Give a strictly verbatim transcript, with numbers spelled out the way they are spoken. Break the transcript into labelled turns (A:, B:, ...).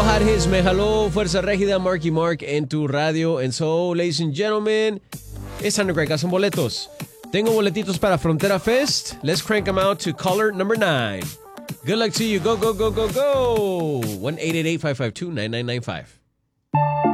A: Hot Hits me jaló Fuerza Régida, Marky Mark en tu radio. And so, ladies and gentlemen, it's time to crank out some boletos. Tengo boletitos para Frontera Fest. Let's crank them out to caller number nine. Good luck to you. Go, go, go, go, go. one eight eight eight, five five two, nine nine nine five.